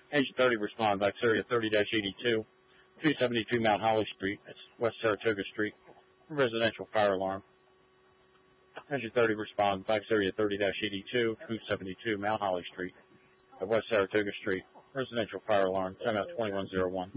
Agent 30 respond, Vax area 30-82, 272 Mount Holly Street. That's West Saratoga Street. Residential fire alarm. Agent 30 respond, Vax area 30-82, 272 Mount Holly Street. At West Saratoga Street. Residential fire alarm. Timeout 2101.